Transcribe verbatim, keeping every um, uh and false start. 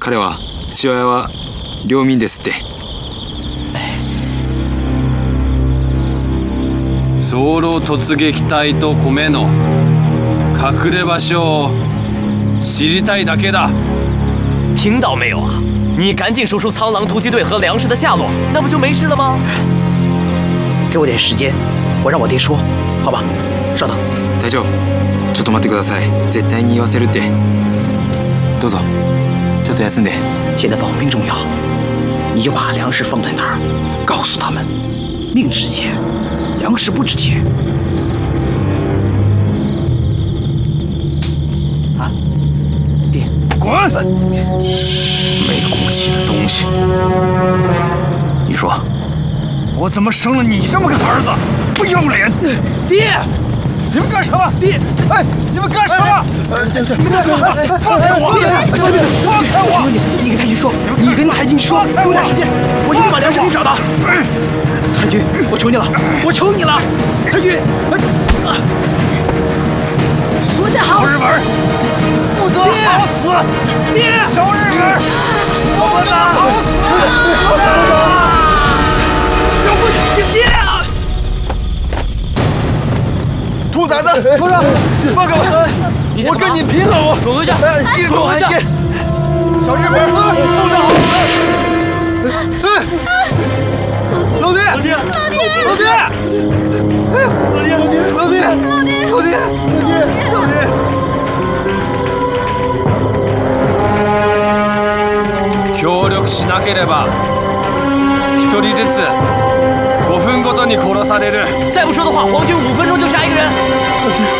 彼は父親は領民ですって。 早漏突撃隊と米の隠れ場所を知りたいだけだ。 听到没有啊？你赶紧说出苍狼突击队和粮食的下落，那不就没事了吗？ 给我点时间，我让我爹说，好吧？稍等。 隊長、ちょっと待ってください。絶対に言わせるって。どうぞ。ちょっと休んで。 现在保命重要，你就把粮食放在哪儿，告诉他们，命值钱，粮食不值钱。啊，爹， 滚！没骨气的东西！你说，我怎么生了你这么个儿子？不要脸！ 爹！ 你们干什么？爹！哎，你们干什么？你们干什么？放开我！放开我！ 你跟太君说，你跟太君说，给我点时间，我一定把粮食给你找到。太君，我求你了，我求你了，太君！ 我的好小日本，不得好死！ 爹， 小日本，不得好死！ 要不爹！ 兔崽子，头上，放开我！我跟你拼了！我滚回去！ 你滚回去！小日本，不得好死！老爹，老爹，老爹，老爹，老爹，老爹，老爹，老爹，老爹， 協力しなければ一人ずつごふんごとに殺される。 再不说的话，皇军五分钟就杀一个人。